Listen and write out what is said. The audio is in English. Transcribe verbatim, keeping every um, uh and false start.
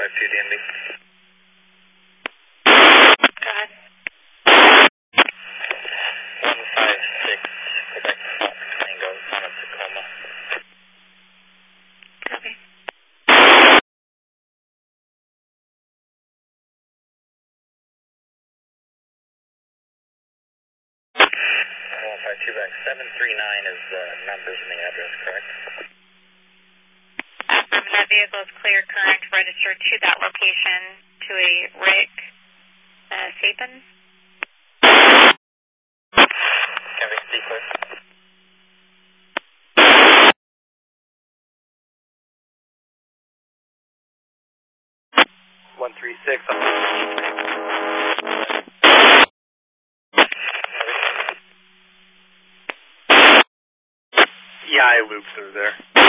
five two D M B. Go ahead. one five six, Quebec Fox, Tango, on a Tacoma. Copy. one five two back, seven three nine is the numbers and the address, correct? Um, that vehicle is clear current registered to that location to a Rick uh, Sapin. Copy, be clear. one three six. Yeah, I looped through there.